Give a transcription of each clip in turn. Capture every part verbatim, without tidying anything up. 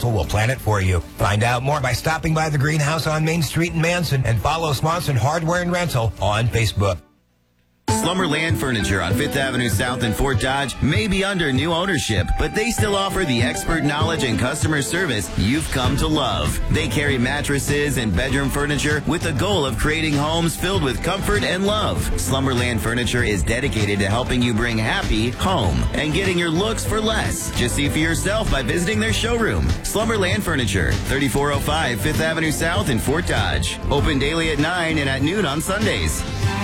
Rental will plan it for you. Find out more by stopping by the Greenhouse on Main Street in Manson and follow Swanson Hardware and Rental on Facebook. Slumberland Furniture on Fifth Avenue South in Fort Dodge may be under new ownership, but they still offer the expert knowledge and customer service you've come to love. They carry mattresses and bedroom furniture with the goal of creating homes filled with comfort and love. Slumberland Furniture is dedicated to helping you bring happy home and getting your looks for less. Just see for yourself by visiting their showroom. Slumberland Furniture, thirty-four oh five Fifth Avenue South in Fort Dodge. Open daily at nine and at noon on Sundays.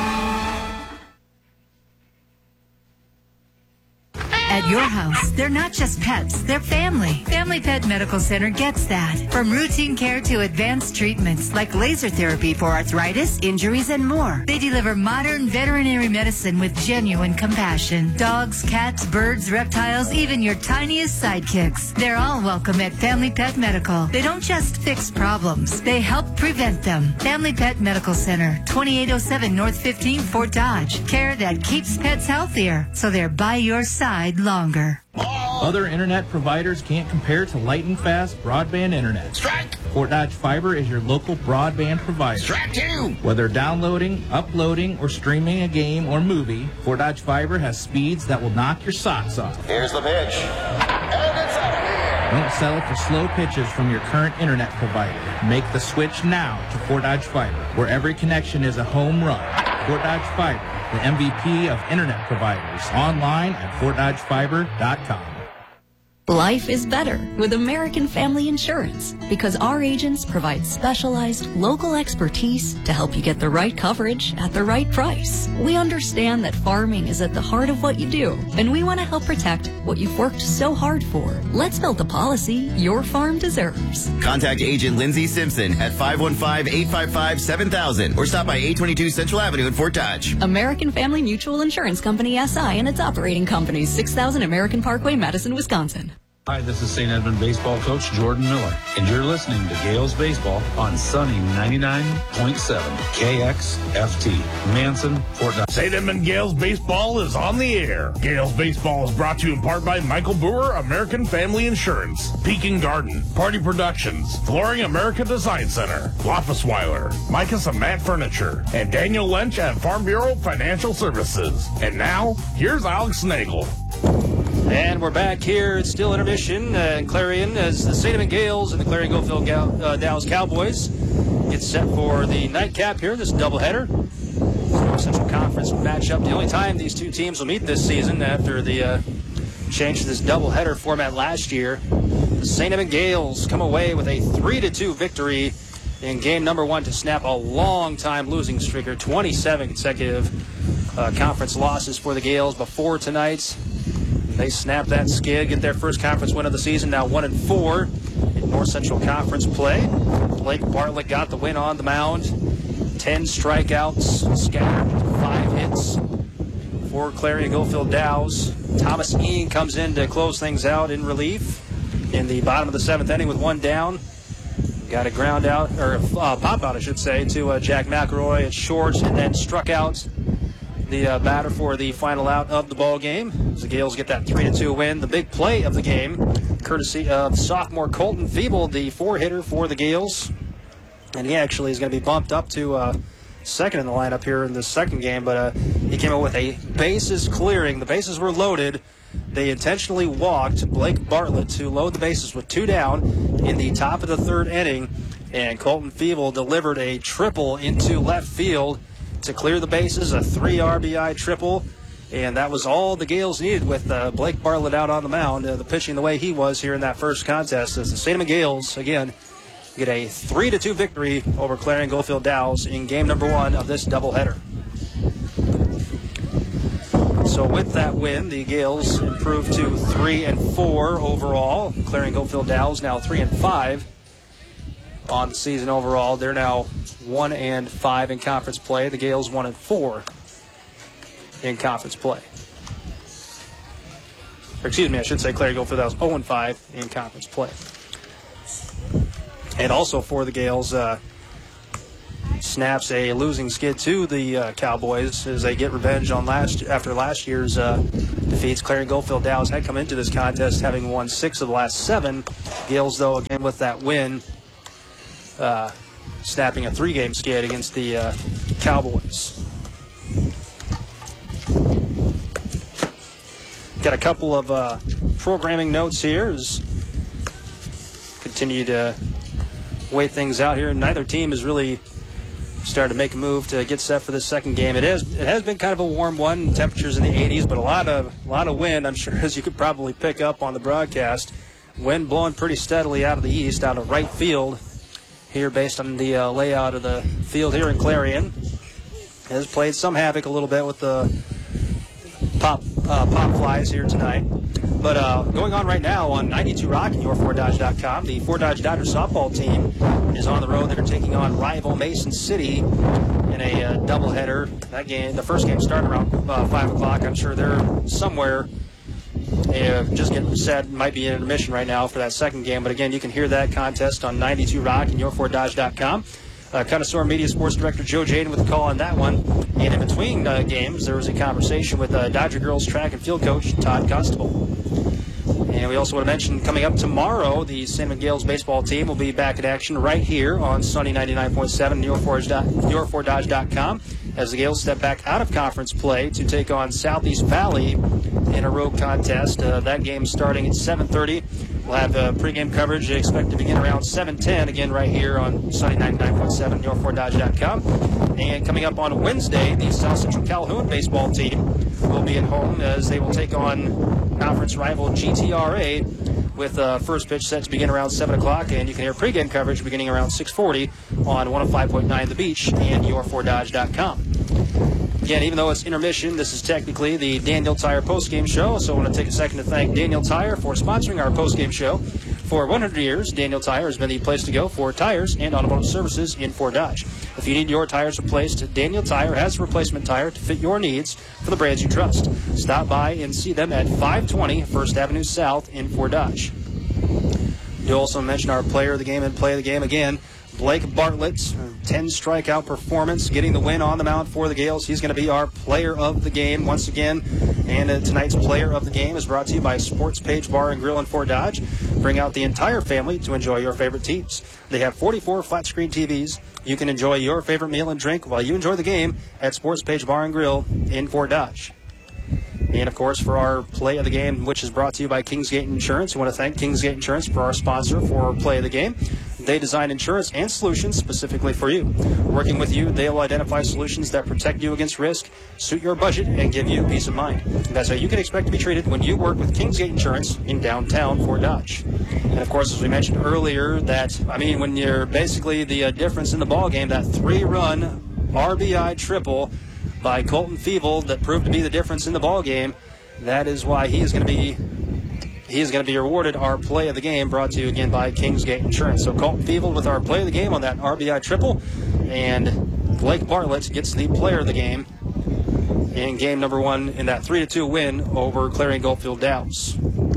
At your house, they're not just pets, they're family. Family Pet Medical Center gets that. From routine care to advanced treatments like laser therapy for arthritis, injuries, and more. They deliver modern veterinary medicine with genuine compassion. Dogs, cats, birds, reptiles, even your tiniest sidekicks. They're all welcome at Family Pet Medical. They don't just fix problems, they help prevent them. Family Pet Medical Center, twenty-eight oh seven North fifteenth, Fort Dodge. Care that keeps pets healthier, so they're by your side longer. Other internet providers can't compare to lightning fast broadband internet. Strike! Fort Dodge Fiber is your local broadband provider. Strike two! Whether downloading, uploading, or streaming a game or movie, Fort Dodge Fiber has speeds that will knock your socks off. Here's the pitch. And it's out of here. Don't settle for slow pitches from your current internet provider. Make the switch now to Fort Dodge Fiber, where every connection is a home run. Fort Dodge Fiber, the M V P of internet providers. Online at fort dodge fiber dot com. Life is better with American Family Insurance because our agents provide specialized local expertise to help you get the right coverage at the right price. We understand that farming is at the heart of what you do, and we want to help protect what you've worked so hard for. Let's build the policy your farm deserves. Contact Agent Lindsay Simpson at five one five, eight five five, seven thousand or stop by eight twenty-two Central Avenue in Fort Dodge. American Family Mutual Insurance Company S I and its operating companies, six thousand American Parkway, Madison, Wisconsin. Hi, this is Saint Edmund baseball coach Jordan Miller, and you're listening to Gales Baseball on Sunny ninety-nine point seven K X F T, Manson, Fort Dodge. Saint Edmund Gales Baseball is on the air. Gales Baseball is brought to you in part by Michael Brewer, American Family Insurance, Peking Garden, Party Productions, Flooring America Design Center, Loftusweiler, Micus and Matt Furniture, and Daniel Lynch at Farm Bureau Financial Services. And now, here's Alex Nagel. And we're back here. It's still intermission uh, in Clarion as the Saint Edmund Gales and the Clarion Goldfield Gal- uh, Dallas Cowboys get set for the nightcap here, this doubleheader. North Central Conference matchup. The only time these two teams will meet this season after the uh, change to this doubleheader format last year. The Saint Edmund Gales come away with a three to two victory in game number one to snap a long-time losing streak, or twenty-seven consecutive uh, conference losses for the Gales before tonight's. They snap that skid, get their first conference win of the season, now one and four in North Central Conference play. Blake Bartlett got the win on the mound. Ten strikeouts, scattered five hits for Clarion Goldfield Dows. Thomas Ean comes in to close things out in relief in the bottom of the seventh inning with one down. Got a ground out, or uh, pop out, I should say, to uh, Jack McElroy at short, and then struck out the uh, batter for the final out of the ball game. As the Gales get that three to two win. The big play of the game, courtesy of sophomore Colton Feeble, the four-hitter for the Gales. And he actually is going to be bumped up to uh, second in the lineup here in this second game, but uh, he came up with a bases clearing. The bases were loaded. They intentionally walked Blake Bartlett to load the bases with two down in the top of the third inning, and Colton Feeble delivered a triple into left field to clear the bases, a three R B I triple, and that was all the Gales needed with uh, Blake Bartlett out on the mound, uh, the pitching the way he was here in that first contest, as the Saint Edmund Gales, again, get a three to two victory over Clarion Goldfield Dows in game number one of this doubleheader. So with that win, the Gales improved to three and four overall. Clarion Goldfield Dows now three and five on the season overall. They're now one and five in conference play. The Gales one and four in conference play. Or excuse me, I should say Clarion Goldfield Dows zero and five in conference play. And also for the Gales, uh, snaps a losing skid to the uh, Cowboys as they get revenge on last after last year's uh, defeats. Clarion Goldfield Dallas had come into this contest having won six of the last seven. Gales, though, again with that win, uh, snapping a three-game skid against the uh, Cowboys. Got a couple of uh, programming notes here as continue to weigh things out here. Neither team has really started to make a move to get set for this second game. It is it has been kind of a warm one, temperatures in the eighties, but a lot of a lot of wind. I'm sure, as you could probably pick up on the broadcast, wind blowing pretty steadily out of the east, out of right field here, based on the uh, layout of the field here in Clarion. Has played some havoc a little bit with the pop uh, pop flies here tonight. But uh, going on right now on ninety-two Rock and your Fort Dodge dot com, the Fort Dodge Dodgers softball team is on the road. They're taking on rival Mason City in a uh, doubleheader. That game, the first game started around uh, five o'clock. I'm sure they're somewhere uh, just getting set. Might be in intermission right now for that second game. But again, you can hear that contest on ninety-two Rock and your Fort Dodge dot com. Uh, Connoisseur Media Sports Director Joe Jaden with the call on that one. And in between uh, games, there was a conversation with uh, Dodger girls track and field coach Todd Constable. And we also want to mention, coming up tomorrow, the Sangamon Gales baseball team will be back in action right here on Sunny ninety-nine point seven, your Fort Dodge dot com, as the Gales step back out of conference play to take on Southeast Valley in a road contest. Uh, that game starting at seven thirty. We'll have uh, pregame coverage expected to begin around seven ten, again right here on Sunny ninety-nine point seven, your Fort Dodge dot com. And coming up on Wednesday, the South Central Calhoun baseball team will be at home as they will take on conference rival G T R A, with uh, first pitch set to begin around seven o'clock. And you can hear pregame coverage beginning around six forty on one oh five point nine The Beach and your Fort Dodge dot com. Again, even though it's intermission, this is technically the Daniel Tire postgame show, so I want to take a second to thank Daniel Tire for sponsoring our postgame show. For one hundred years, Daniel Tire has been the place to go for tires and automotive services in Fort Dodge. If you need your tires replaced, Daniel Tire has a replacement tire to fit your needs for the brands you trust. Stop by and see them at five twenty First Avenue South in Fort Dodge. You also mentioned our player of the game and play of the game again. Blake Bartlett, ten strikeout performance, getting the win on the mound for the Gales. He's going to be our player of the game once again. And uh, tonight's player of the game is brought to you by Sports Page Bar and Grill in Fort Dodge. Bring out the entire family to enjoy your favorite teams. They have forty-four flat-screen T Vs. You can enjoy your favorite meal and drink while you enjoy the game at Sports Page Bar and Grill in Fort Dodge. And, of course, for our play of the game, which is brought to you by Kingsgate Insurance, we want to thank Kingsgate Insurance for our sponsor for play of the game. They design insurance and solutions specifically for you. Working with you, they will identify solutions that protect you against risk, suit your budget, and give you peace of mind. That's how you can expect to be treated when you work with Kingsgate Insurance in downtown Fort Dodge. And, of course, as we mentioned earlier, that, I mean, when you're basically the uh, difference in the ball game, that three-run R B I triple by Colton Feeble that proved to be the difference in the ball game. That is why he is going to be he is going to be rewarded our play of the game, brought to you again by Kingsgate Insurance. So Colton Feeble with our play of the game on that R B I triple, and Blake Bartlett gets the player of the game in game number one in that three to two win over Clarion Goldfield Dallas.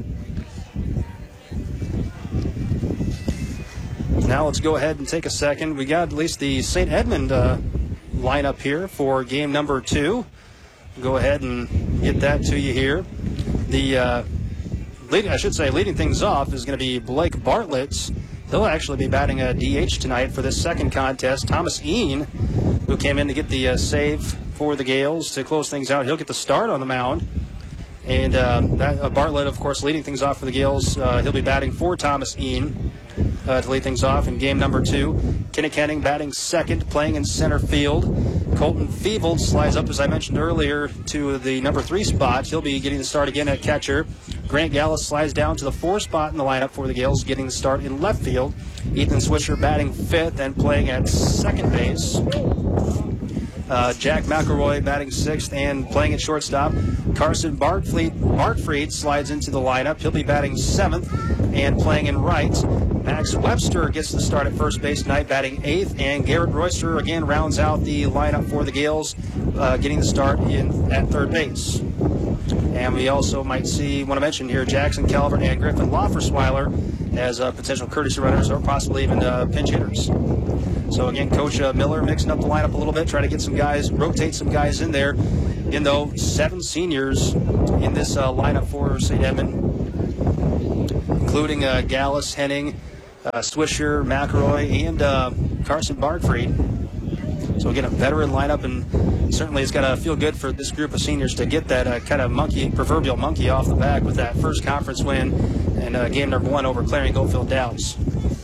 Now let's go ahead and take a second. We got at least the Saint Edmund uh, lineup here for game number two. Go ahead and get that to you here. The uh, leading, I should say, leading things off is going to be Blake Bartlett. He'll actually be batting a D H tonight for this second contest. Thomas Ean, who came in to get the uh, save for the Gales to close things out, he'll get the start on the mound. And uh, that, uh, Bartlett, of course, leading things off for the Gales. Uh, he'll be batting for Thomas Ean uh, to lead things off in game number two. Kinnick Henning batting second, playing in center field. Colton Feeble slides up, as I mentioned earlier, to the number three spot. He'll be getting the start again at catcher. Grant Gallus slides down to the four spot in the lineup for the Gales, getting the start in left field. Ethan Swisher batting fifth and playing at second base. Uh, Jack McElroy batting sixth and playing at shortstop. Carson Bartfleet, Bartfried slides into the lineup. He'll be batting seventh and playing in right. Max Webster gets the start at first base tonight, batting eighth. And Garrett Royster again rounds out the lineup for the Gales, uh, getting the start in at third base. And we also might see, want to mention here, Jackson Calvert and Griffin Loffersweiler as uh, potential courtesy runners or possibly even uh, pinch hitters. So again, Coach uh, Miller mixing up the lineup a little bit, trying to get some guys, rotate some guys in there Again, though, seven seniors in this uh, lineup for Saint Edmund, including uh, Gallus, Henning, uh, Swisher, McElroy, and uh, Carson Bargfried. So again, a veteran lineup, and certainly it's got to feel good for this group of seniors to get that uh, kind of monkey, proverbial monkey off the back with that first conference win and uh, game number one over Clarion Goldfield Dows.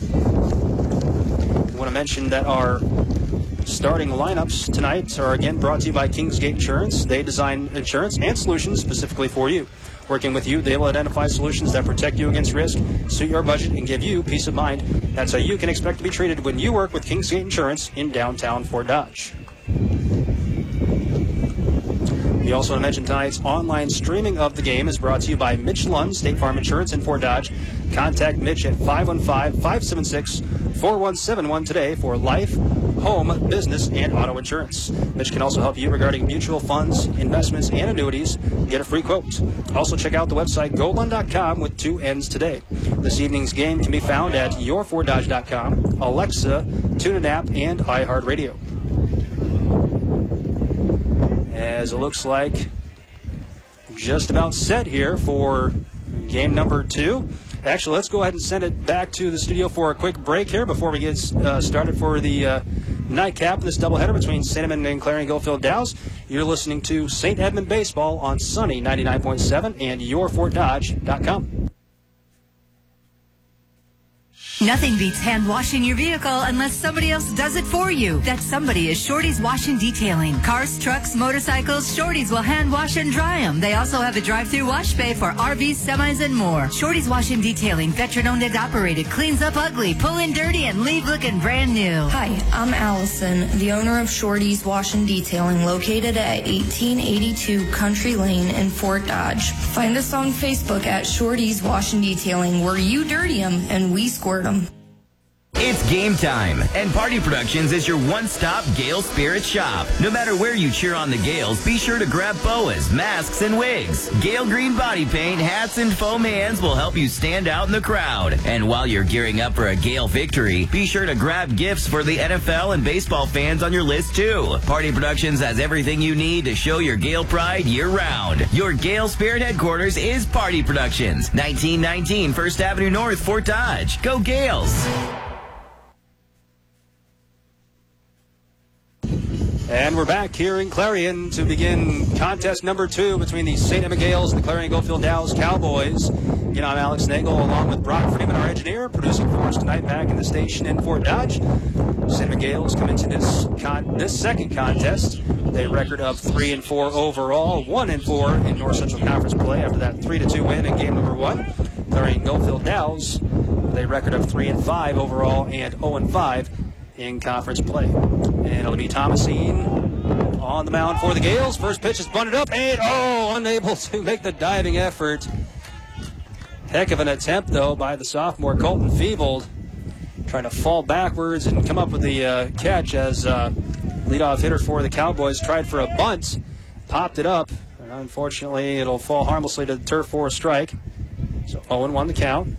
I want to mention that our starting lineups tonight are again brought to you by Kingsgate Insurance. They design insurance and solutions specifically for you. Working with you, they will identify solutions that protect you against risk, suit your budget, and give you peace of mind. That's how you can expect to be treated when you work with Kingsgate Insurance in downtown Fort Dodge. We also want to mention tonight's online streaming of the game is brought to you by Mitch Lund, State Farm Insurance in Fort Dodge. Contact Mitch at five one five, five seven six, four one seven one today for life, home, business, and auto insurance. Mitch can also help you regarding mutual funds, investments, and annuities. Get a free quote. Also check out the website go lund dot com with two N's today. This evening's game can be found at your fort dodge dot com, Alexa, TuneIn app, and iHeartRadio. As it looks like just about set here for game number two. Actually, let's go ahead and send it back to the studio for a quick break here before we get uh, started for the uh, nightcap of this doubleheader between Saint Edmund and Clarion Goldfield Dows. You're listening to Saint Edmund Baseball on Sunny ninety-nine point seven and your fort dodge dot com. Nothing beats hand washing your vehicle unless somebody else does it for you. That somebody is Shorty's Wash and Detailing. Cars, trucks, motorcycles, Shorty's will hand wash and dry them. They also have a drive-through wash bay for R Vs, semis, and more. Shorty's Wash and Detailing, veteran-owned and operated, cleans up ugly, pull in dirty, and leave looking brand new. Hi, I'm Allison, the owner of Shorty's Wash and Detailing, located at eighteen eighty-two Country Lane in Fort Dodge. Find us on Facebook at Shorty's Wash and Detailing, where you dirty them and we squirt them. It's game time, and Party Productions is your one-stop Gale Spirit shop. No matter where you cheer on the Gales, be sure to grab boas, masks, and wigs. Gale Green body paint, hats, and foam hands will help you stand out in the crowd. And while you're gearing up for a Gale victory, be sure to grab gifts for the N F L and baseball fans on your list, too. Party Productions has everything you need to show your Gale pride year-round. Your Gale Spirit headquarters is Party Productions, nineteen nineteen First Avenue North, Fort Dodge. Go Gales! And we're back here in Clarion to begin contest number two between the Saint Edmund Gales and the Clarion Goldfield Dows Cowboys. Again, I'm Alex Nagel along with Brock Freeman, our engineer, producing for us tonight back in the station in Fort Dodge. Saint Edmund Gales come into this con- this second contest. They record of three and four overall, one and four in North Central Conference play after that three to two win in game number one. Clarion Goldfield Dows, they record of three and five overall and zero and five in conference play. And it'll be Thomasine on the mound for the Gales. First pitch is bunted up and, oh, unable to make the diving effort. Heck of an attempt, though, by the sophomore Colton Feebold, trying to fall backwards and come up with the uh, catch as uh, leadoff hitter for the Cowboys tried for a bunt, popped it up, and unfortunately it'll fall harmlessly to the turf for a strike. So oh and one the count.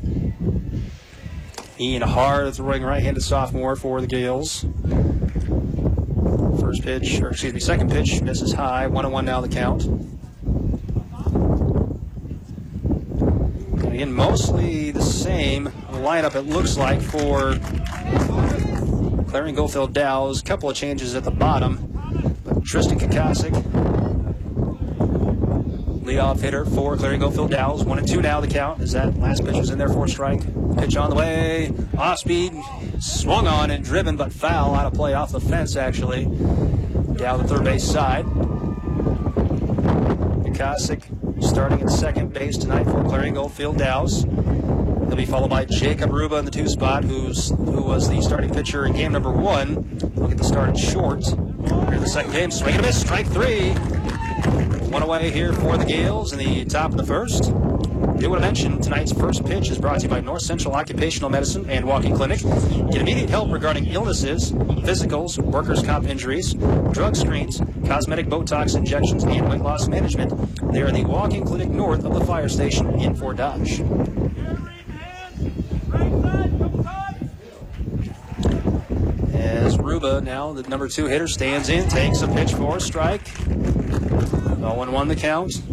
Ian Hard, throwing right-handed sophomore for the Gales. First pitch, or excuse me, second pitch misses high. One and one now the count. And again, mostly the same lineup it looks like for Clarion Goldfield Dows. Couple of changes at the bottom, but Tristan Kakasik, leadoff hitter for Clarion Goldfield Dows. One and two now the count as that last pitch was in there for a strike. Pitch on the way, off speed, swung on and driven, but foul, out of play off the fence actually, down the third base side. Kakasik starting at second base tonight for Clarion Goldfield Dows. He'll be followed by Jacob Ruba in the two spot, who's who was the starting pitcher in game number one. He'll get the start at short. Here in the second game, swing and a miss, strike three. One away here for the Gales in the top of the first. I do want to mention tonight's first pitch is brought to you by North Central Occupational Medicine and Walking Clinic. Get immediate help regarding illnesses, physicals, workers' comp injuries, drug screens, cosmetic Botox injections, and weight loss management. They are the Walking Clinic north of the fire station in Fort Dodge. As Ruba, now the number two hitter, stands in, takes a pitch for a strike. oh one one the count.